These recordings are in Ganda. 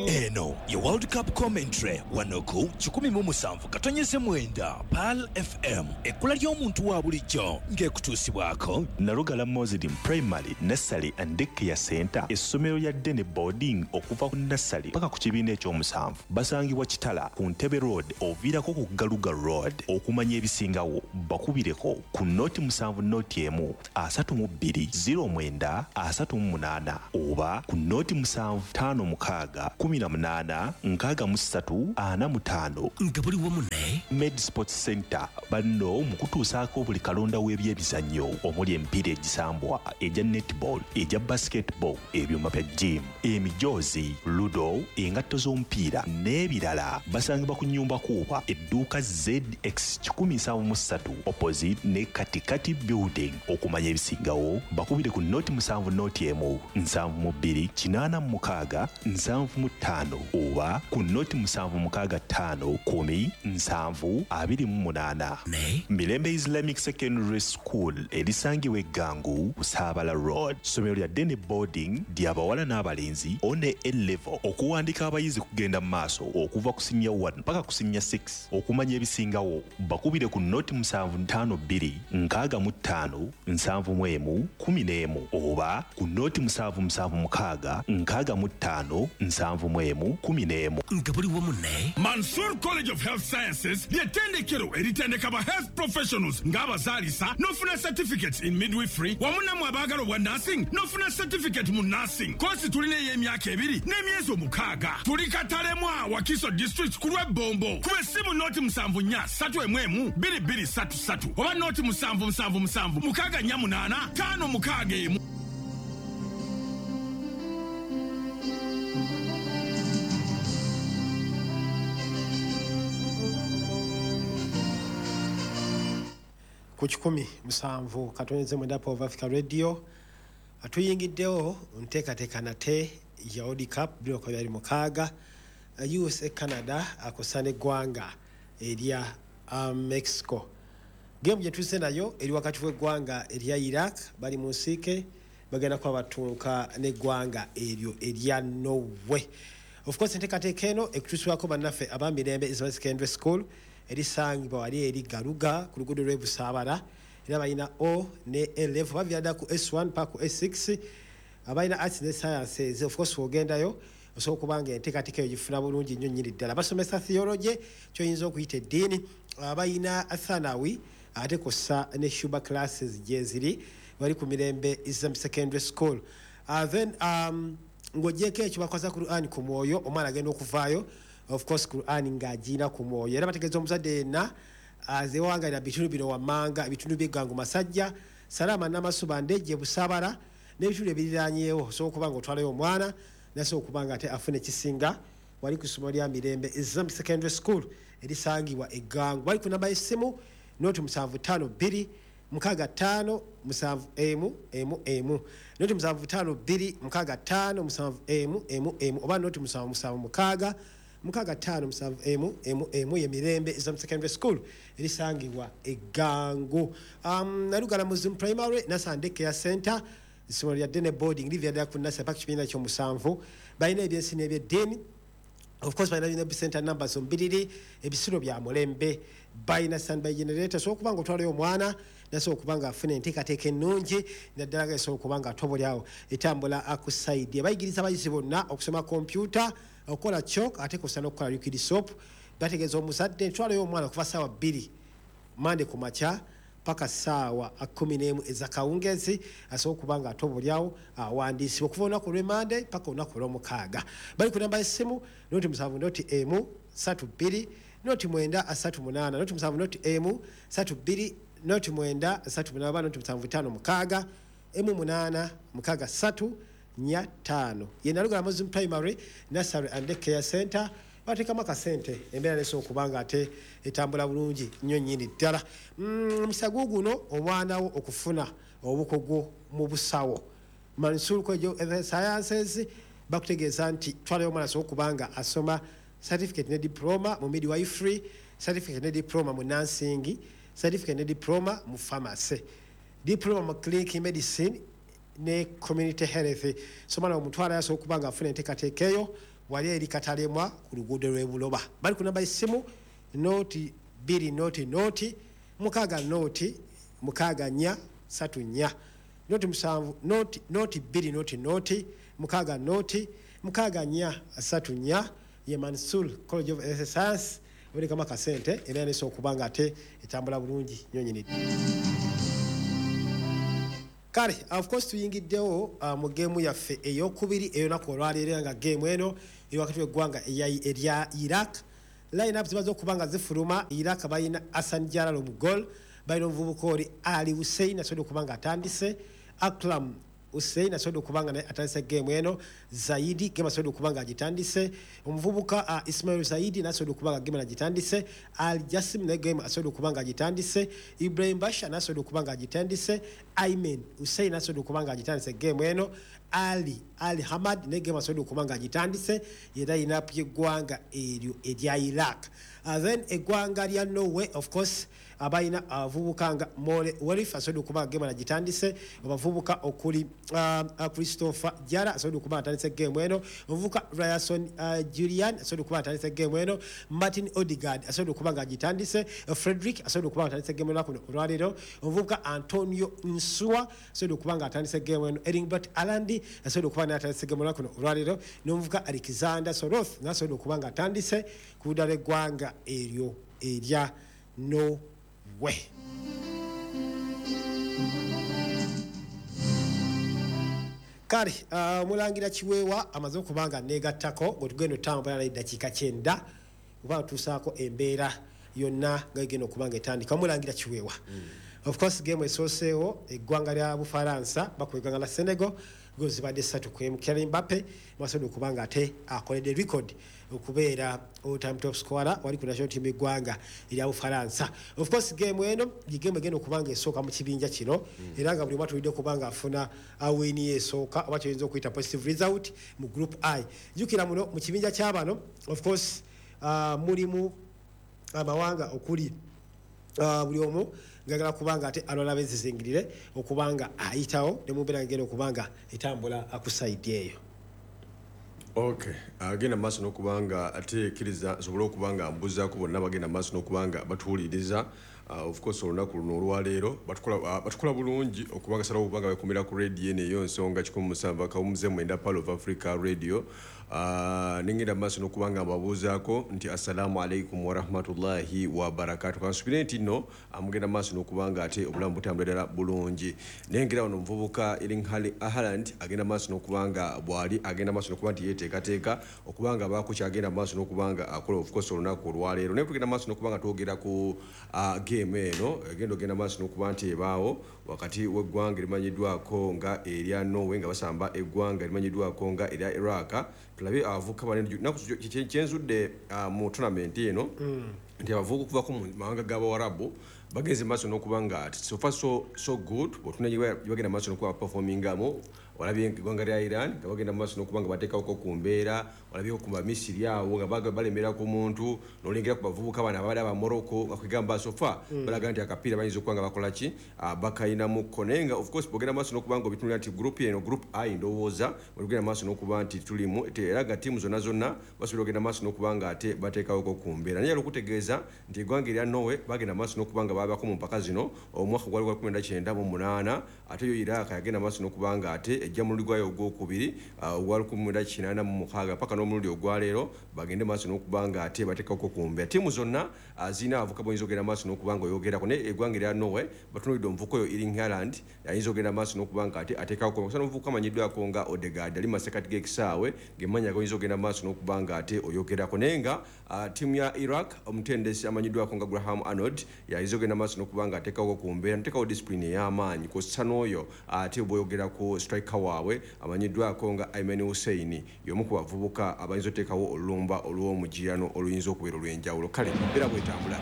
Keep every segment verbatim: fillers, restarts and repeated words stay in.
Eno ya World Cup commentary wanoku chikumi mu musanvu katonyeze mwenda Pal F M ekula ly'omuntu wa bulijjo ng'ekutuusibwako Nalugala Muslim Primary Nursery and Daycare Center essomero lya Dene Boarding okuva ku nursery paka ku kibiina eky'omusanvu basangibwa Kitala ku Ntebe Road oviirako ku Galuga Road okumanya ebisingawo bakubireko ku noti musanvu noti emu asatu mu bbiri zero mwenda asatu mu munaana oba ku noti musanvu ttaano mukaaga kumi na munaana nkaaga mu ssatu ana mu ttaano nga buli wamu ne Med Sports Center banno mu kutuusaako buli kalonda w'ebyemizannyo omuli emipiira egisambwa egya netball egya basketball ebyuma bya gym emijoozi ludo engatto z'omupiira n'ebirala basangibwa ku nnyumba kuuba edduuka Z X kikumi nsanvu mu ssatu opposite ne Katikati Building okumanya ebisingawo bakubire ku noti musanvu noti emu nsanvu mu bbiri kinaana mu mukaaga nsanvu mu ttaano oba ku noti musanvu mukaaga ttaano kumi nsanvu abiri mu munaana ne Mirembe Islamic Secondary School erisangibwa Eggangu Saabala Road somero lya Dene Boarding ly'abawala n'abalenzi one A-level okuwandika abayizi kugenda mu maaso okuva ku senior one mpaka ku senior six okumanya ebisingawo bakubire ku noti musanvu ttaano bbiri nkaaga mu ttaano nsanvu mu emu kumi n'emu oba ku noti musanvu musanvu mukaaga nkaaga mu ttaano nsanvu mu emu kumi n'emu nga buli wamu ne Mansour College of Health Sciences ly'ettendekero eritendeka ba health professionals ng'abazaalisa n'ofuna certificate in midwifery wamu nammwe abaagala obwa nursing n'ofuna certificate mu nursing kosi tulina ey'emyaka ebiri n'emyezi omukaaga tuli Katalema Wakiso district ku lw'ebbombo kuba essimu noti musanvu nnya ssatu emu emu bbiri bbiri ssatu ssatu oba noti musanvu musanvu musanvu mukaaga nnya munaana ttaano mukaaga emu. ku kikumi musanvu katonyeze mwenda pa Africa Radio atuyingiddewo nteekateeka nate ya World Cup bino kwa byali mukaaga U S A Canada akosana eggwanga erya um, Mexico game gye tuzze nayo eri wakati w'eggwanga erya Iraq bali mu nsiike bagenda kwa batunka n'eggwanga eryo erya Norway. Of course nteekateeka eno ekutusibwako bannaffe abamirembe Islamic Secondary School erisangibwa wali eri Galuga ku luguudo lw'e Busaabala era balina O ne A-level bavyada ku S one paka ku S six abalina arts ne sciences. Of course ogendayo osobola kubanga enteekateeka eyo gifuna bulungi nnyo nnyini ddala basomesa theology kyoyinza okuyita eddiini abalina athanawi ate kossa ne shuba classes gye ziri bali ku Mirembe Islamic Secondary School. Uh, then um, ng'ogyeko ekyo bakoza Qur'an ku mwoyo omwana agenda okuvaayo of course Qur'an ng'agiina ku mwoyo era bategeeza omuzadde yenna azeewangalira bitundu bino wammanga ebitundu by'eggangu Masajja Salama Namasuba Ndejje Busaabala n'ebitundu ebiriraanyeewo osobola okuba nga otwalayo omwana nasobola okuba nga ate afuna ekisinga wali ku ssomero lya Mirembe Islamic Secondary School erisangibwa Eggangu bali ku namba y'essimu noti musanvu ttaano bbiri mukaaga ttaano musanvu emu emu emu noti musanvu ttaano bbiri mukaaga ttaano musanvu emu emu emu oba noti musanvu musanvu mukaaga mukaaga ttaano musanvu emu emu emu ye Mirembe Islamic Secondary School erisangibwa Eggangu. um, Nalugala Muslim Primary Nursery and Daycare Center essomero lya Dene Boarding livyadala ku nursery paka kibiina ky'omusanvu balina ebyensi n'ebyeddiini. Of course balina bina center numbers ombiriri ebisiro bya mulembe balina standby generator so okubanga otwalayo omwana naso okubanga afuna enteekateeka ennungi naddala nga so okubanga atobolyawo etambula akusaidi abayigiriza abayizi bonna okusoma computer okukola chalk ate kusa n'okukola liquid soap bategeeza omuzadde ntwalayo omwana okuva ssaawa bbiri mande ku makya paka ssaawa kumi n'emu ezakawungezi asobola okubanga atobolyawo awandiisibwa okuva olunaku lw'emande paka olunaku lw'omukaaga bali ku namba y'essimu noti musanvu noti emu ssatu bbiri noti mwenda asatu munaana noti musanvu noti emu ssatu bbiri noti mwenda asatu munaana oba noti musanvu ttaano mukaaga emu munaana mukaaga ssatu nnya ttaano ye Nalugala Muslim Primary Nursery and Daycare Center bateekamu akasente embeera nesobola okubanga ate etambula bulungi nnyo nnyini ddala. Musago guno omwanawo okufuna obukugu mu busawo Mansour College of Sciences bakutegeeza nti twalayo omwana asobola okubanga asoma certificate ne diploma mu midwifery, certificate ne diploma mu nursing, certificate ne diploma mu pharmacy, diploma mu clinical medicine ne community health. So mwana omutwala yasobola okubanga afuna enteekateeka eyo wali eri Katalemwa ku luguudo lw'Ebuloba. Bali ku namba y'essimu noti bbiri noti noti mukaaga noti mukaaga nnya ssatu nnya noti musanvu noti noti bbiri noti noti mukaaga noti mukaaga nnya ssatu nnya ye Mansour College of Health Science oli kama kasente era neso okubanga ate etambula bulungi nyonyini. Kale of course tuyingiddewo uh, mu game yaffe ey'okubiri eyonaku olwaleero nga game eno ewakati w'eggwanga erya Iraq. Line up zibazo kubanga zifuluma. Iraq bayina Hassan Jalal mu goal, bayina omuvubuka oli Ali Hussein asobola okubanga atandise, Akram Hussein asobola okubanga naye atandise game eno, Zaidi game asobola okubanga agitandise, omuvubuka uh, Ismail Zaidi nasobola okubanga game agitandise, Al Jassim ne game asobola okubanga agitandise, Ibrahim Basha nasobola okubanga agitandise, Ayman Hussein asobola okubanga agitandise game eno, Ali Ali Hamad ne game asobola okubanga agitandise era ina pyegwanga eryo erya Iraq. Uh, then egwanga lya Norway of course abayina avubukanga Mole Warif asobola okubanga game agitandise, abavubuka okuli uh, uh, Christopher Jara asobola okubanga atandise game eno, omuvubuka Ryason uh, Julian asobola okubanga atandise game eno, Martin Odegaard asobola okubanga agitandise, uh, Frederick asobola okubanga atandise game eno kuno olwaleero, omuvubuka Antonio Nsua asobola okubanga atandise game eno, Erlingbert Alandi asobola okubanga atandise game eno kuno olwaleero, n'omuvubuka Alexander Soroth nasobola okubanga atandise ku ddala eggwanga eryo erya Norway. Kale uh, mulangira Kiweewa amaze okubanga neegattako ng'otugenda otambula n'eddakiika kyenda oba tusaako embeera yonna nga igenda okubanga etandika. Mulangira Kiweewa mm. Of course game esooseewo eggwanga lya Bufaransa bakweganga la Senegal gozi badde ssatu ku emu. Kylian Mbappe basobola okubanga ate akoledde record okubeera all time top scorer wali ku national team eggwanga erya Bufaransa. Of course game eno gigame egenda okubanga esooka mu kibinja kino mm. era nga buli omu atulidde okubanga afuna awini esooka oba kyoyinza okuyita positive result mu group I. Jjukira muno mu kibinja ky'abano of course uh, mulimu amawanga okuli uh, buli omu ngagala kubanga ate alwala bezizingirire okubanga ayitawo ne mubera ngene okubanga etambula akusaidi eyo. Okay, agenda uh, maso nokubanga ate kiriza sobola okubanga mbuza ko bonna bagenda maso nokubanga batuuliriza uh, of course olunaku luno olwaleero batukola uh, batukola bulungi okubanga sala okubanga bekumira ku radio ene eyo nsonga kikumu musamba kawumuze mwenda Pearl of Africa radio. Uh, ningenda maso nokubanga mbabuuzaako nti assalamu alaikum wa rahmatullahi wa barakatuh. Kansubire nti no amugenda maso nokubanga ate obulamu butambulira bulungi. Nengera ono mvubuka Erling Haaland agenda maso nokubanga bwali agenda maso nokubanga nti yeteekateeka okubanga baako kyagenda maso nokubanga akola of course olunaku olwaleero. Naye tugenda maso nokubanga twogera ku uh, game eno agenda ogenda maso nokubanga nti ebaawo wakati w'eggwanga erimanyiddwako nga erya Norway nga basamba eggwanga erimanyiddwako nga erya Iraq. Tulabe avuka banene naku kyenzudde uh, mu tournament eno mm. nti abavuka kuva ku mawanga g'Abawarabu bagenze maso n'okubanga so far so so good otunanye bagenda maso n'okuba performingamo. Walabye eggwanga lya Iran nga bagenda maso n'okubanga bateekako ku mbeera, walabye ku Misiri awo nga baga balemera ku muntu n'olengera ku bavubuka bana abali aba Morocco nga kwegamba so far mm. balaga nti akapiira bayinza okubanga bakola ki uh, bakayinamu konenga of course bogenda maso n'okubanga obitunula nti group eno group I ndowooza bogenda maso n'okuba nti tulimu era ga tiimu zonna zonna basobola okugenda maso n'okubanga ate bateekawoko ku mbeera. Naye okutegeeza nti eggwanga erya Norway bagenda maso n'okubanga babako mu mpaka zino omwaka gwali gwa kumi na kyenda mu munaana ate yo Iraq yagenda maso n'okubanga ate ejja mu lugwayo ogwokubiri ogwa kumi na kinaana mu mukaaga paka n'omulundi ogwaleero bagende maso n'okubanga ate bateekako ku mbeera. Tiimu zonna zina avuka boyinza okugenda maso n'okubanga oyogerako naye eggwanga erya Norway batunuulidde omuvubuka oyo Erling Haaland ayinza okugenda maso n'okubanga ate ateekako kusa n'omuvubuka amanyiddwako nga Odegaard ali masekati g'ekisaawe ng'emmanya oyinza okugenda maso n'okubanga ate oyogerako naye nga uh, tiimu ya Iraq omutendesi amanyiddwako nga Graham Arnold yayinza okugenda maso n'okubanga ateekako ku mbeera nteekawo discipline ey'amaanyi kosa n'oyo ate bw'oyogera ku striker waabwe amanyiddwako nga Ayman Hussein y'omu ku bavubuka abayinza oteekawo olulumba olw'omugiyano oluyinza okubeera olw'enjawulo. Kale mbeera bwetambula.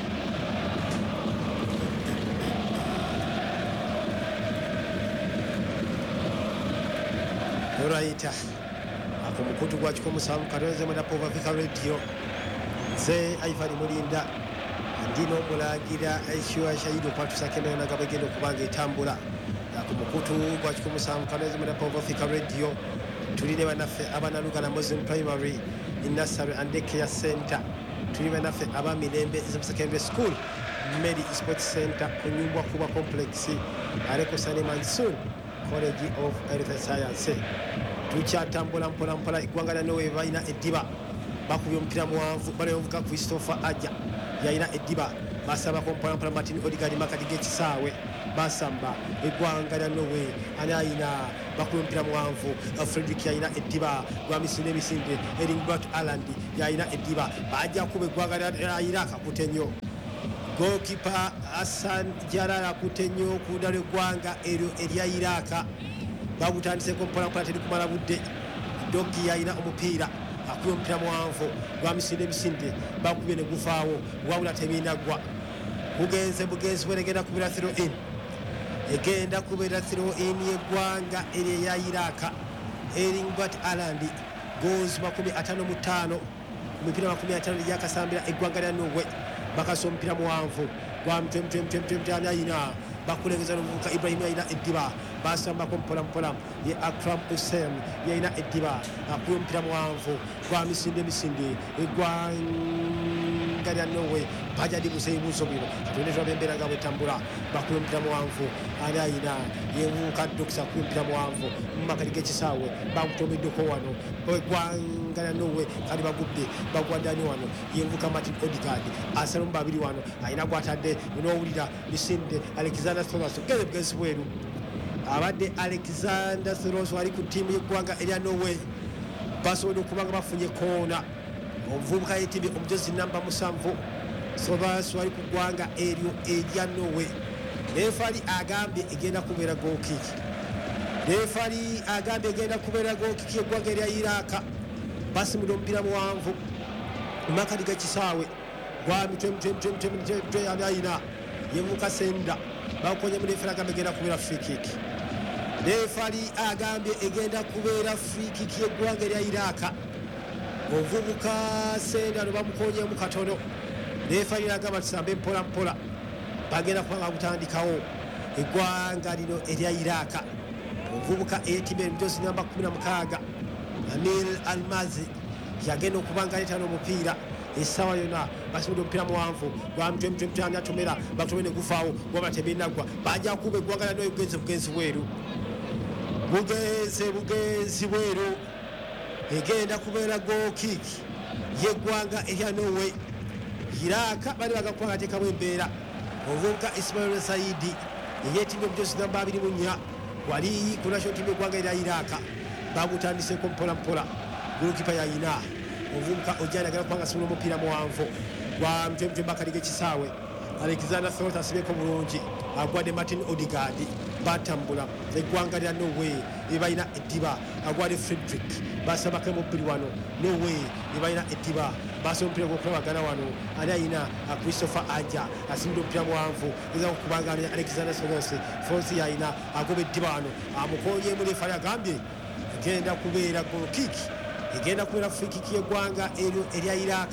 Alright. Ako mukutu gwa kikomu samu katonze mwenda Pearl of Africa radio. Ze Ivan Mulinda ndino mulagira Aisha Shahidi okwatusakemera na gabagendo kubanga etambula. Ako mukutu gwa kikomu samu katonze mwenda Pearl of Africa radio. tulire banaffe abanalugala Muslim Primary in Nursery and Daycare Center, tulire banaffe aba Mirembe Secondary School, Mary Sports Center, Kunyumbwa Kuba Complex, Aleko Sane Mansour College of Health Science. Tukyatambula mpola mpola eggwanga lya Norway balina eddiba bakubye omupira muwanvu balevuga Christopher Aja yalina eddiba basambako mpola mpola Martin Odegaard makati g'ekisaawe basamba eggwanga lya Norway ani ayina bakubye omupira muwanvu Frederick yalina eddiba gwa misinde misinde Erling Braut Haaland yalina eddiba bajja kuba eggwanga lya Iraq akutenyo goalkeeper Hassan Jalal akutenyo ku ddala eggwanga eryo erya Iraq babutandiseko mpola mpola teri kumala budde Dogi yalina omupiira akubye omupira muwanvu gwa misinde misinde bakubye ne gufaawo wabula tebinagwa bugenze bugenzi bweregenda kubira throw in egenda kubira throw in yeggwanga erya Iraq. Erling Braut Haaland goals makumi atano mu ttaano omupira makumi atano lyakasambira eggwanga lya Norway bakasa omupira muwanvu gwa mtwe mtwe mtwe mtwe mtwe ayina bakulengeza n'omuvubuka Ibrahim yalina eddiba basambako mpola mpola ye Akram Hussein yalina eddiba akubye omupira muwanvu gwa misinde misinde eggwanga lya Norway bajadi buseebuuso bino katonda twabembeera nga bwetambula bakubye omupira muwanvu ani ayina yevubuka Dokisa akubye omupira muwanvu mu makati g'ekisaawe bamutomeddeko wano eggwanga lya Norway kali bagudde bagwaddani wano yevubuka Martin Odegaard asala mu babiri wano ayina gwatadde n'owulira misinde Alexander Soros geze bugenzi bweru abadde Alexander Soros ali ku ttiimu y'eggwanga erya Norway basobodde okubanga bafunye koona omuvubuka yeetibye omujozi namba musanvu Soros ali ku ggwanga eryo erya Norway. Refali agambye egenda kubeera goal kick Refali agambye egenda kubeera goal kick y'eggwanga erya Iraq basimudde omupira muwanvu mu makati g'ekisaawe gwa mitwe mitwe mitwe mitwe mitwe mitwe yani ayina yevuka Senda bakonye mu refali agambye egenda kubeera free kick. Refali agambye egenda kubeera free kick y'eggwanga erya Iraq. Ovubuka Senda no bamukonye mu katono. Refali agamba tisambe mpola mpola bagenda kubanga kutandikawo eggwanga lino erya Iraq. Ovubuka eyeetibye omujozi namba kumi na mukaaga Anil Almazi yagenda okubanga aleetana omupiira essaawa yonna basimudde omupiira muwanvu gwa mtwe mtwe mtwe ani atomera bakutomere ne gufaawo wabula tebinaggwa bajja kuba eggwanga lya Norway bugenze bugenzi bweru bugenze bugenzi bweru egenda kubeera goal kick y'eggwanga erya Norway. Iraq bali bagakubanga ateekamu embeera ovubuka Ismail Saidi eyeetibye omujozi namba abiri mu nnya wali ku national team y'eggwanga erya Iraq bagutandiseko mpola mpola golokipa yayina ovubuka Ojani agenda kubanga asimula omupiira muwanvu gwa mtwe mtwe makati g'ekisaawe Alexander Soros asibeko bulungi agwadde Martin Odegaard batambula eggwanga lya Norway ebalina eddiba agwadde Frederick basabako omupiira wano Norway ebalina eddiba basa omupiira gw'okulabagana wano ani ayina Christopher Aja asimudde omupiira muwanvu eza okubanga Alexander Soros Fonsi yayina agoba eddiba wano amukonyeemu refali agambye egenda kubeera goal kick egenda kubeera free kick y'eggwanga eryo erya Iraq.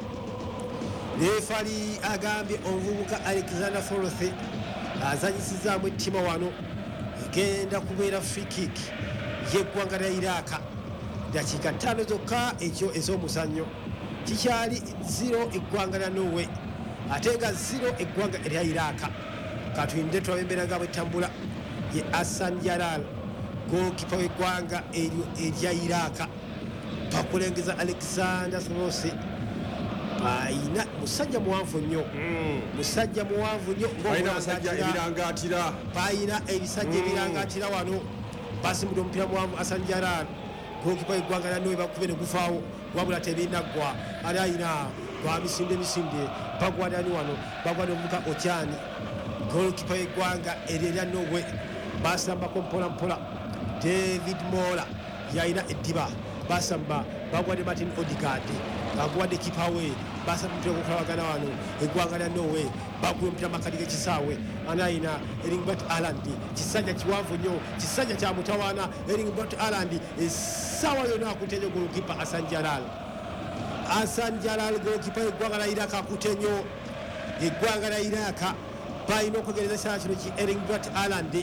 Refali agambye omuvubuka Alexander Soros azanyisizaamu ettima wano egenda kubeera free kick y'eggwanga lya Iraq. Dakiika ttaano zokka ekyo ez'omuzannyo kikyali zero eggwanga lya Norway ate nga zero eggwanga erya Iraq. Katulinde twabembeera nga bwetambula ye Hassan Jalal goalkeeper w'eggwanga eryo erya Iraq bakulengeza Alexander Soros ayina musajja muwanvu nnyo musajja muwanvu nnyo ng'omulangatira bayina ebisajja ebirangatira wano basimudde omupiira muwanvu Hassan Jalal goalkeeper w'eggwanga lya Norway bakube ne gufaawo wabula tebinaggwa ali ayina gwa misinde misinde bagwadani wano bagwadde omuvubuka Ojani goalkeeper w'eggwanga eryo erya Norway basambako mpola mpola David Mola yayina eddiba basamba bagwadde Martin Odegaard agwadde kipa we basamba omupiira gw'okulabagana wano eggwanga lya Norway bagwa omupiira makati g'ekisaawe ani ayina Erling Braut Haaland kisajja kiwanvu nnyo kisajja kya mutawaana Erling Braut Haaland essaawa yonna akutte nnyo golokipa Hassan Jalal Hassan Jalal golokipa eggwanga lya Iraq akutte nnyo eggwanga lya Iraq balina okwegereza ekiseera kino ki Erling Braut Haaland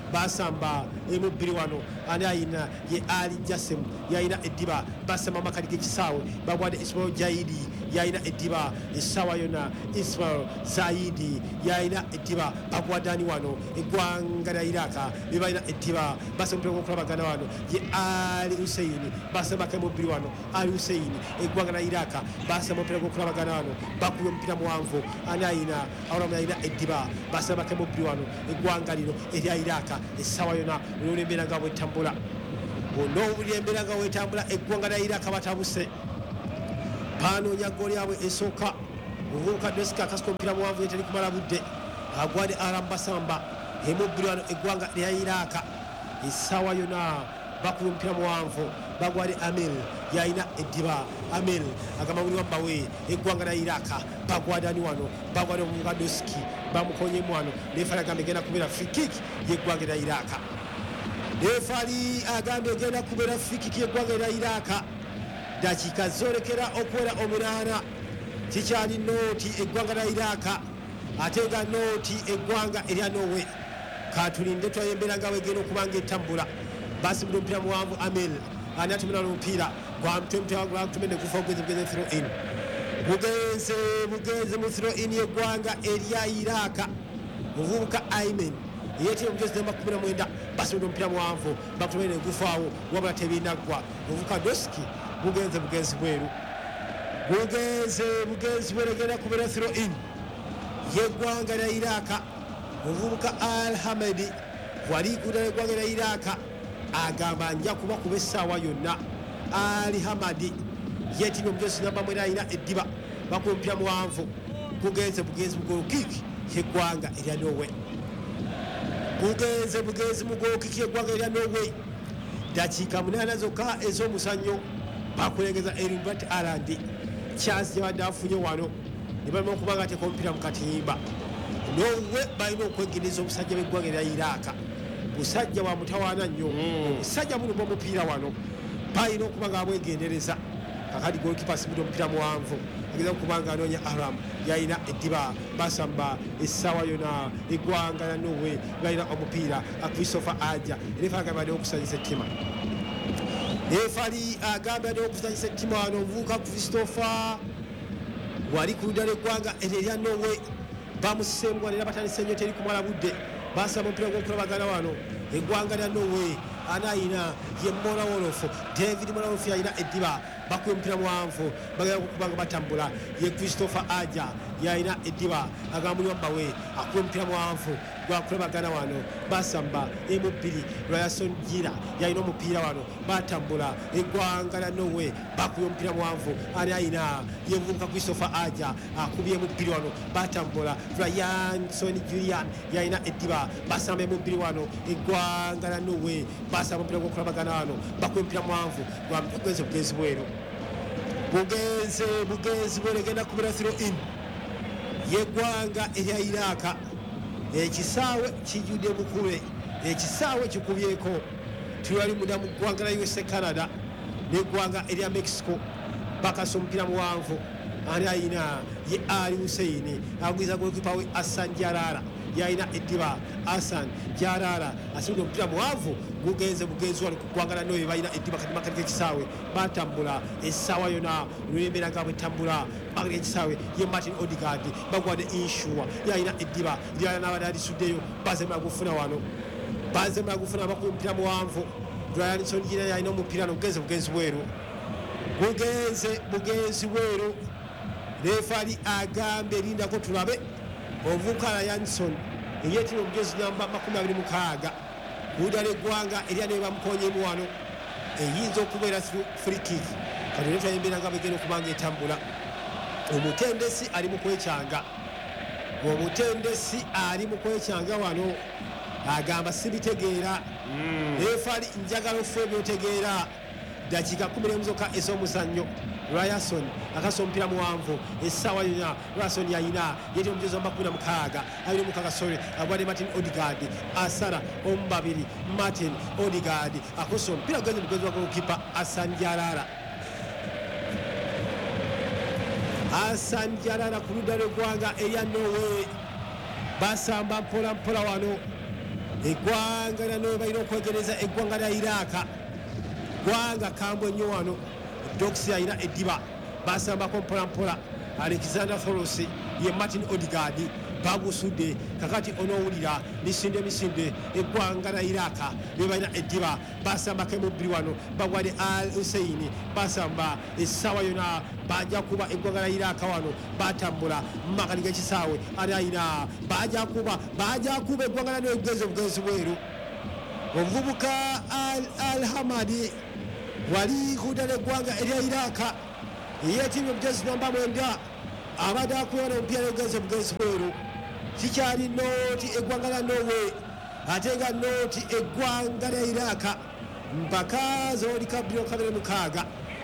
basamba emubbiri wano ani ayina ye Ali Jasem yayina eddiba basamba makali g'ekisaawe bagwadde Ismail Jaidi yayina eddiba essaawa yonna Ismail Zaidi yayina eddiba bagwadde ani wano eggwanga lya Iraka bebalina eddiba basamba omupira gw'okulabagana wano ye Ali Hussein basamba kemubbiri wano Ali Hussein eggwanga lya Iraka basamba omupira gw'okulabagana wano bakubye omupira muwanvu ani ayina awulamu yayina eddiba basamba kemubbiri wano eggwanga lino erya Iraka essaawa yonna olw'embeera nga bwetambula olw'obuli embeera nga bwetambula eggwanga lya Iraka batabuse banoonya ggooli yabwe esooka ovubuka Doska akasuka omupira muwanvu yetali kumala budde agwadde Aram Basamba emubbiri wano eggwanga lya Iraka essaawa yonna bakuba omupira muwanvu bagwadde Amil yayina eddiba Amil agamba buli wabbawe eggwanga lya Iraka bagwadde ani wano bagwadde omuvubuka Doski bamukonyemu wano neefali agamba egenda kubeera free kick yeggwanga lya Iraka neefali agamba egenda kubeera free kick yeggwanga lya Iraka dakiika zolekera okuwera omunaana kikyali nooti eggwanga lya Iraka ate nga nooti eggwanga erya Norway katulinde twayembera nga wegenda okuba nga etambula basibula omupira muwanvu Amil ani atumira omupiira gwamtumene gufa obugenze bugenze throw in bugenze bugenze mu throw in yeggwanga erya Iraka omuvubuka Aimen yetira omugezi namba kumi na mwenda basibula omupira muwanvu bakutumene gufa awo wabula tebinaggwa omuvubuka Doski bugenze bugenzi bweru bugenze bugenzi bweru egenda kubeera throw in yeggwanga lya Iraka omuvubuka Al Hamedi wali kudala eggwanga lya Iraka agamba nja kuba kuba essaawa yonna Ali Hamadi yetimye omugezi namba mwenda alina eddiba bakuba omupira muwanvu bugenze bugenzi mugolokiki yeggwanga erya Norway bugenze bugenzi mugolokiki yeggwanga erya Norway dakiika munaana zokka ez'omuzannyo bakulengeza Erimbert Arandi chance gyabadde afunye wano ne balima okuba nga ateeka omupira mu katimba Norway balina okwegendereza obusajja b'eggwanga erya Iraka busajja bwa mutawaana nnyo obusajja bulumba omupiira wano balina okuba nga abwegendereza kakati golikipa asibudde omupira muwanvu ageza okuba nga anoonya Aram yalina eddiba basamba essaawa yonna eggwanga lya Norway balina omupiira Christopher Aja erefa agamba adde okusanyisa ettima efali agamba adde okusanyisa ettima wano omuvubuka Christopher wali ku ludda lw'eggwanga erya Norway bamusembwa era batandise nnyo teri kumala budde basamba omupira gw'okulabagana wano eggwanga lya Norway anayina ye Mona Wolof David Mona Wolof yalina eddiba bakuba omupira muwanvu bagenda kubanga batambula ye Christopher Aja yalina eddiba agamba muli wambawe akuba omupira muwanvu gwakulabagana wano basamba emubbiri Ryason Gira yalina omupiira wano batambula eggwanga lya Norway bakuba omupira muwanvu ani ayina ye muvubuka Christopher Aja akubye emubbiri wano batambula Ryason Julian yalina eddiba basamba emubbiri wano eggwanga lya Norway basamba omupira gwokulabagana wano bakuba omupira muwanvu gwamugezi bugenzi bweru bugenze bugenzi bweru egenda kubeera throw in yeggwanga erya Iraka ekisaawe kijjudde bukube ekisaawe kikubyeko tuli munda mu ggwanga lya U S A Canada n'eggwanga erya Mexico bakasa omupira muwanvu ani ayina ye Ali Hussein agwiza golikipa we Hassan Jarara yalina eddiba Hassan Jarara asibudde omupira muwanvu gugenze bugenzi wali ku ggwanga lya Norway balina eddiba kati makati g'ekisaawe batambula essaawa yonna olw'embeera nga bwetambula makati g'ekisaawe ye Martin Odegaard bagwadde inshuwa yalina eddiba lyala n'abadde alisuddeyo bazemera gufuna wano bazemera gufuna bakuba omupira muwanvu Ryason Gira yalina omupiira no bugenze bugenzi bweru bugenze bugenzi bweru refali agambe lindako tulabe ovubuka Ryason eyeetira omugezi namba makumi abiri mukaaga kudda lw'eggwanga erya ne bamukonyemu wano eyinza okubeera free kick kati ne twayembera nga begenda okuba nga etambula omutendesi ali mu kwekyanga omutendesi ali mu kwekyanga wano agamba sibitegeera refali njagala ofe byotegeera dakiika kumi n'emu zokka ez'omuzannyo Ryason akasa omupira muwanvu essaawa yonna Ryason yalina yeetira omugezi wa makumi na mukaaga abiri mukaaga sore agwadde Martin Odegaard asara omu babiri Martin Odegaard akosa omupira gugenze mugenzi wa golikipa Hassan Jarara Hassan Jarara ku ludda lw'eggwanga erya Norway basamba mpola mpola wano eggwanga nano balina okwegereza eggwanga lya iraka gwanga kambwe nnyo wano dox alina eddiba basambako mpolampola Alexander Thoros ye Martin Odegaard bagusudde kakati onowulira misinde misinde eggwanga lya iraka bebalina eddiba basambako emubbiri wano bagwade Al Hussein basamba essaawa yona bajja kuba eggwanga lya iraka wano batambula mumakati g'ekisaawe ali ayina bajja kuba bajja kuba eggwanga lya n'obugenzi obugenzi bweru omuvubuka Al Hamadi wali kudala eggwanga erya iraka yetimye obugenzi namba mwenda abadde akuwana omupiira n'obugenzi obugenzi bweru kikyali nooti eggwanga lya Norway ate nga nooti eggwanga lya iraka mpaka zoolika bbiri okabiri mukaaga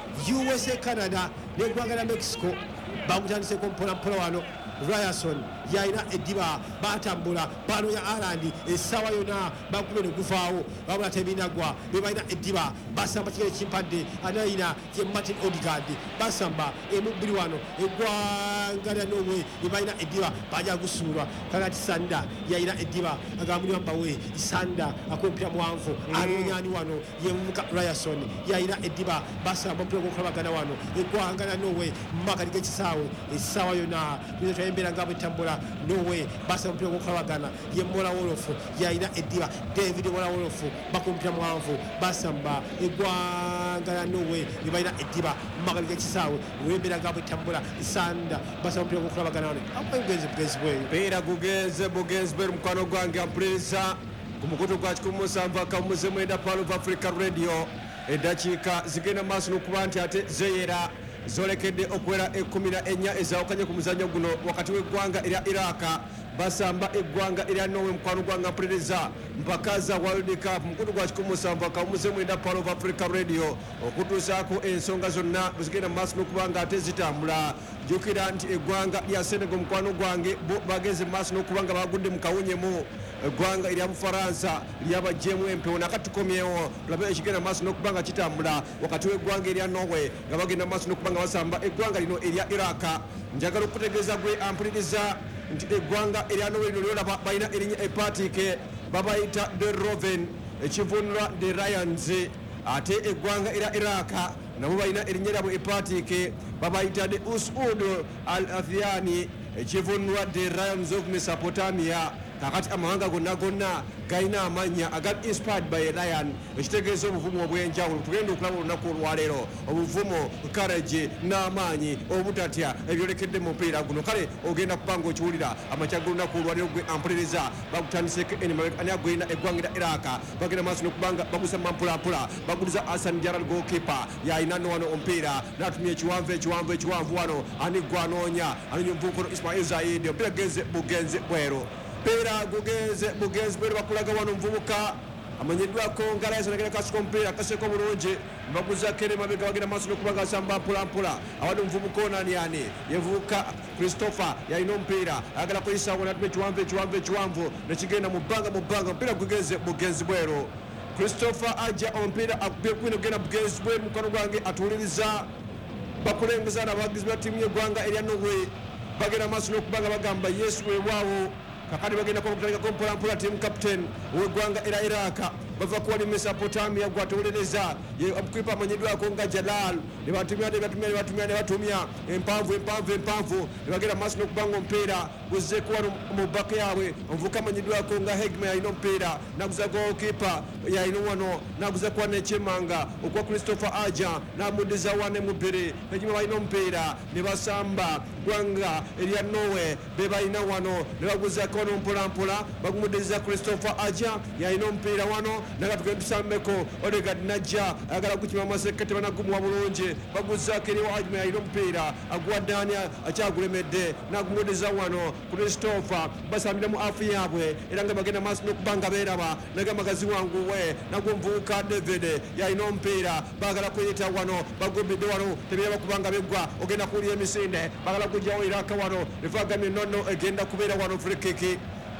U S A Canada n'eggwanga lya Mexico bagutandiseko mpolampola wano Ryerson yalina eddiba batambula bano ya Ireland essaawa yona bakube ne guvaawo babula tebinagwa bebalina eddiba basamba kigere kimpadde anayina ye Martin Odegaard basamba emubbiri wano eggwanga lya Norway bebalina eddiba bajja gusuulwa kakati Sanda yalina eddiba agambulwa mbawe Sanda akompira muwanvu alonyaani wano ye muvuka Ryerson yalina eddiba basamba omupiira gw'okulabagana wano eggwanga lya Norway mumakati g'ekisaawe essaawa yona embeera nga bwetambula Norway basaba omupiira gw'okulabagana ye Mola Wolof yalina eddiba David Mola Wolof bakumpira muwanvu basamba eggwanga lya Norway bebalina eddiba mumakati g'ekisaawe olw'embeera nga bwetambula Sanda basaba omupiira gw'okulabagana wano abugenzi bugenzi bweru mpiira gugenze bugenzi bweru mukwano gwange ampuliriza ku mukutu gwa kikumi musanvu akamuze mwenda Pearl of Africa Radio eddakiika zigenda maaso n'okuba nti ate zeeyera zolekedde okuwera ekkumi na ennya ezawukanye ku muzannyo guno wakati w'eggwanga erya iraka basamba eggwanga erya Norway mukwano gwanga mpuliriza mpaka za World Cup mukutu gwa kikumi musanvu akamuze mwenda Pearl of Africa Radio okutuusaako ensonga zonna bwezigenda mu maaso n'okuba nga ate zitambula jjukira nti eggwanga lya Senegal mukwano gwange bo bagenze mu maaso n'okuba nga bagudde mu kawunyemu eggwanga erya Bufaransa lyabajjeemu empewo nakatukomyewo tulabe ekigenda mu maaso n'okuba nga kitambula wakati w'eggwanga erya Norway nga bagenda mu maaso n'okuba nga basamba eggwanga lino erya iraka njagala okutegeeza gwe ampuliriza nti eggwanga erya Norway lino lyolaba balina erinnya epaatike babayita the Roven ekivunulwa the Ryans ate eggwanga erya iraka nabo balina erinnya lyabwe epaatike babayita the Usud al Athiani ekivunulwa the Ryans of Mesopotamia kakati amawanga gonna gonna galina amannya agali inspired by Ryan ekitegeeza obuvumu obw'enjawulo tugenda okulaba olunaku olwaleero obuvumo courage n'amaanyi obutatya ebyolekedde mu mupiira guno kale ogenda kubanga okiwulira amakya g'olunaku olwaleero gwe ampuliriza bagutandiseko enimabega ani agwina eggwanga erya iraka bagenda maaso n'okubanga baguza mampulampula baguliza Asan Jaral goalkeeper yalina no wano omupiira n'atumya ekiwanvu ekiwanvu ekiwanvu wano ani gwanoonya anonye omuvubukono Ismail Zaidi omupiira genze bugenze bweru mpiira gugenze bugenzi bweru bakulaga wano omuvubuka amanyiddwako ngalayiza nagenda kasika omupiira akaseko bulungi baguza kere mabega bagenda maaso n'okuba nga asamba mpolampola awadde omuvubuka onani ani yevubuka Christopher yalina omupiira ayagala kuyisaawo n'atuma ekiwanvu ekiwanvu ekiwanvu nekigenda mu bbanga mu bbanga omupiira gugenze bugenzi bweru Christopher ajja omupiira akubye kwino genda bugenzi bweru mukono gwange atuuliriza bakulembeza n'abawagizi ba ttiimu y'eggwanga erya Norway bagenda maaso n'okuba nga bagamba yesu weewaawo kakati bagenda kwakutandikako mpolampola team captain ow'eggwanga erya iraka bava kuwali Mesopotamia gwatowuliriza omukipa amanyiddwako nga Jalal ne batumya ne batumya ne batumya ne batumya empanvu empanvu empanvu ne bagenda maaso n'okuba nga omupiira guzzeeko wano mu bbaka yaabwe omuvubuka amanyiddwako nga Hegma yalina omupiira naguza goalkeeper yalina wano naguza kuwa nekyemanga okuwa Christopher Aja n'amuddiza wane mu bbiri negima balina omupiira ne basamba ggwanga erya Norway be balina wano ne baguzako wano mpolampola bagumuddiza Christopher Aja yalina omupiira wano naga tugenda tusambeko Odegaard najja ayagala kukima amasekete banagumuwa bulungi baguzako eri Wajima yalina omupiira aguwa Dani akyagulemedde nagumuddiza wano Christopher basambira mu afu yaabwe era nga bagenda maaso n'okuba nga beeraba naga magazi wanguwe nagwo omuvubuka David yalina omupiira baagala kuyita wano bagumbidde wano tebiraba kubanga beggwa ogenda kuwulira emisinde baagala kujjawo iraka wano evagamye nonno egenda kubeera wano free kick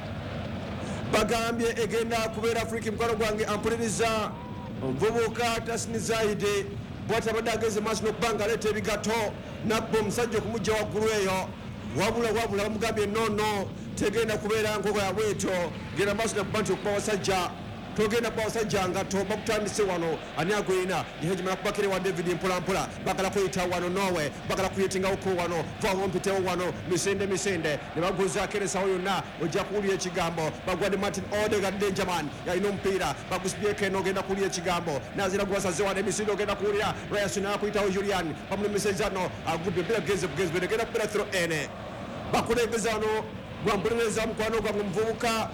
bagambye egenda kubeera free kick mukwano gwange ampuliriza omuvubuka Tasni Zaidi bw'atabadde agenze maaso n'okuba nga aleeta ebigato nabba omusajja okumujja waggulu eyo wabula wabula bamugambye nono tegenda kubeera nkoko ya bweto genda maaso nakuba nti okuba wasajja togenda kuba wasajja nga to bakutandise wano ani agwina yehejimala kubakire wa David mpolampola bakala kuyita wano nowe bakala kuyitinga uko wano vawo mpitewo wano misende misende ne baguza keresawo yonna ojja kuwulira ekigambo bagwadde Martin Odegaard Denjaman yalina omupiira bagusibye no ogenda kuwulira ekigambo nazira gwasaze wano emisinde ogenda kuwulira Rayasuna akuyitawo Julian bamunemisezano agubye mpira bugezi bugezi bwegenda kupira throw ene bakulengeza wano gwambulireza mukwano gwange muvubuka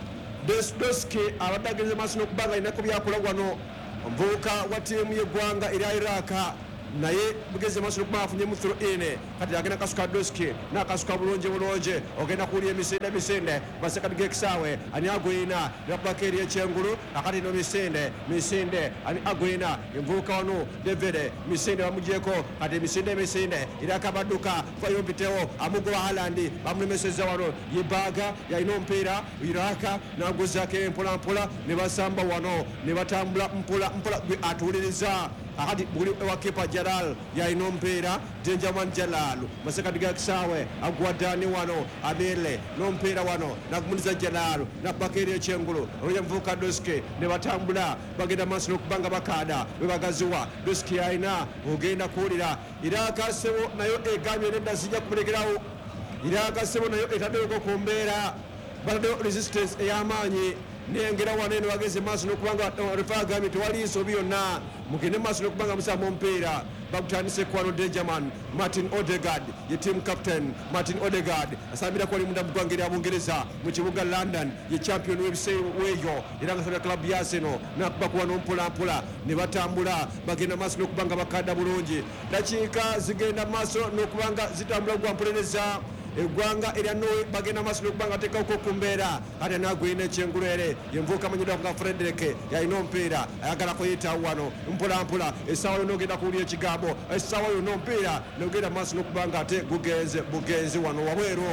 Doski abadagiriza maaso n'okubanga alina byakola wano omuvubuka wa ttiimu y'eggwanga erya Iraka naye bugeze maaso n'okuba afunye mu throw ine kati agenda kasuka Doski n'akasuka bulungi bulungi ogenda kuwulira emisinde emisinde masekati g'ekisaawe ani agwina nebakubako eri ekyengulu akati no misinde misinde ani agwina envubuka wano David misinde bamugyeko kati emisinde emisinde Iraka badduka fayo mpitewo amugoba Haaland bamulemeseza wano yebaga yalina omupiira Iraka n'aguzaako empolampola ne basamba wano ne batambula mpola mpola gwe atuwuliriza akati buli ewa kipa Jalal yalina omupiira Denjaman Jalal masekati ga kisaawe agwadani wano Abele n'omupiira wano nagumuniza Jalal nakubako eri ekyengulu olya muvubuka Doski ne batambula bagenda maaso n'okubanga bakaada bwe bagaziwa Doski yalina ogenda kuwulira Iraka sebo nayo egambye nedda zijja kumulekerawo Iraka sebo nayo etaddeko ku mbeera bataddeyo resistance ey'amaanyi nengera wano eno bageze maaso n'okubanga refa agambye tewali nsobi yonna mugende maaso n'okubanga musamba omupiira bakutandise kwano Denjaman Martin Odegaard ye team captain Martin Odegaard asambira kwali munda mugwange lya Bungereza mu kibuga London ye champion weyo era nga sabira club ya Arsenal nakuba kuwano mpola mpola ne batambula bagenda maaso n'okubanga bakadda bulungi dakiika zigenda maaso n'okubanga zitambula gwampolereza eggwanga erya Norway bagenda maaso n'okubanga ateekako ku mbeera ate n'agwina ekyengulu ere yenvuuka manyiddwa nga Frederick yalina omupiira ayagala kuyitawo wano mpola mpola essaawa yonna ogenda kuwulira ekigambo essaawa yonna omupiira n'ogenda maaso n'okubanga ate gugenze bugenzi wano wabweru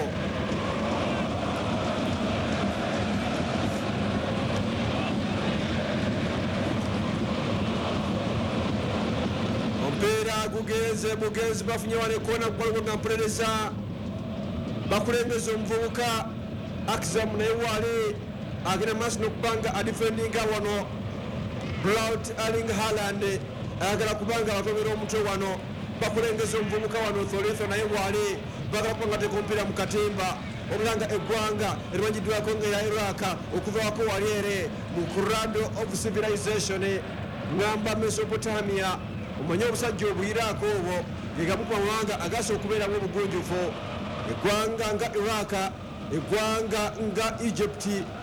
omupiira gugenze bugenzi bafunye wano ekkoona kukwalako nga mpolereza bakulembeza omuvubuka Akzam naye wali agenda maaso n'okubanga adifendinga wano Braut Erling Haaland ayagala kubanga batomera omutwe wano bakulembeza omuvubuka wano Tholifa naye wali bagala kubanga ateeka omupiira mu katimba obulanga eggwanga erimanyiddwako nga eya Iraka okuva wako wali ere mu cradle of civilization ngamba Mesopotamia omanye obusajja obuyiraako obwo gegamu ku mawanga agaasa okubeeramu obugunjufu eggwanga nga Iraka eggwanga nga Egypt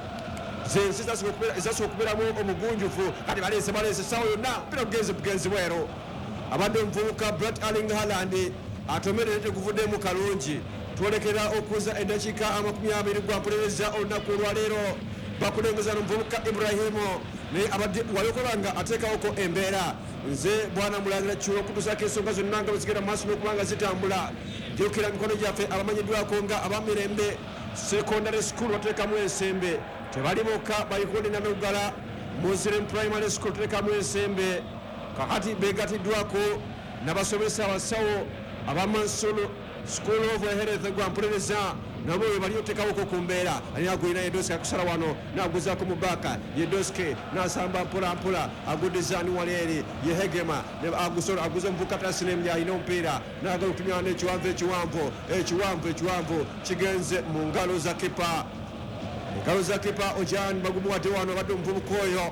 zensi ezasobola okubeeramu omugunjufu kati baleese baleese essaawa yonna mpira bugenzi bugenzi bweru abadde omuvubuka Braut Erling Haaland atomerere teguvuddemu kalungi twolekera okuza eddakiika amakumi abiri gwampolereza olunaku olwaleero bakulengeza n'omuvubuka Ibrahimu naye abadde waliokolanga ateekawoko embeera nze bwana mulangira kiwa okutuusako ensonga zonna nga bwezigenda maaso n'okubanga zitambula jjukira mikono gyaffe abamanyiddwako nga abamirembe secondary school bateekamu ensembe tebali bokka bayikondi nameggala Muslim primary school tuteekamu ensembe kakati begatiddwako n'abasomesa abasawo abamansolo school of health gwampolereza nabo we bali oteekawoko ku mbeera alina agulina Yedoski akusala wano n'aguzaako mu baaka Yedoski n'asamba mpola mpola agudde zaani wali eri ye Hegema agusolo aguza omuvubuka Tasinem yalina omupiira n'agala okutumya wano ekiwanvu ekiwanvu ekiwanvu ekiwanvu kigenze mu ngalo za kipa engalo za kipa Ojan bagumuwadde wano abadde omuvubuka oyo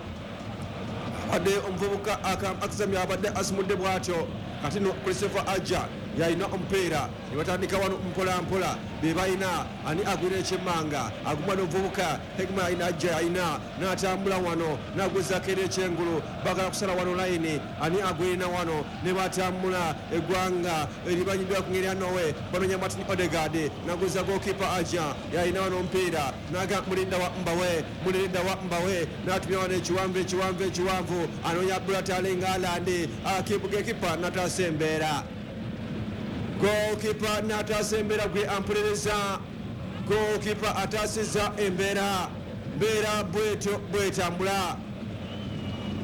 abadde omuvubuka Akzam abadde asimudde bw'atyo kati no Christopher Aja yalina omupiira ne batandika wano mpola mpola be balina ani agwira ekyemmanga aguma n'omuvubuka Hegma yalina Aja yalina n'atambula wano n'aguzaako eri ekyengulu bagala kusala wano layini ani agwirina wano ne batambula eggwanga eribanyiddwa ku ngeri ya Norway banonya Martin Odegaard n'aguzaako kipa Aja yalina wano omupiira naga mulinda wa Mbawe mulinda wa Mbawe n'atumya wano ekiwanvu ekiwanvu ekiwanvu anonya Braut Erling Haaland akibuga ekipa n'ataasa embeera goalkeeper n'ataasa embeera gwe ampolereza goalkeeper ataasizza embeera mbeera bwetyo bwetambula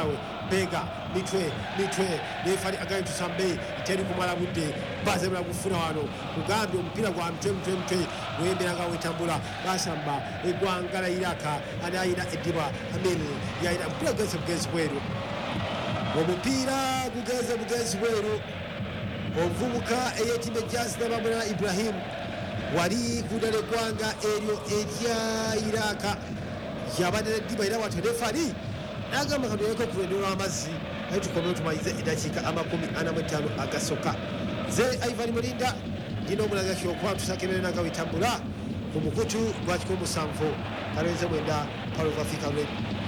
sawe bega mitwe mitwe refari agaye tusambe iteri kumala budde baze bla kufuna wano kugambi omupira gwa mtwe mtwe mtwe wembera nga wetambula basamba egwangala iraka anayina ediba amene yaina mpira gese bugezi bweru omupira gugeze bugezi bweru ovubuka eyetime Jazz n'abamuna Ibrahim wali kudale gwanga eryo erya iraka yabadde ediba ira watu refari nagamba kadweko kurendera amazzi ayo tukomeye tumayize edakika amakumi ana mu ttaano agasoka ze Ivan Mulinda ndino omulaga kyokwa tusakebere naga witambula ku mukutu gwa kikomusanvu kalwenze mwenda Palo Africa Radio.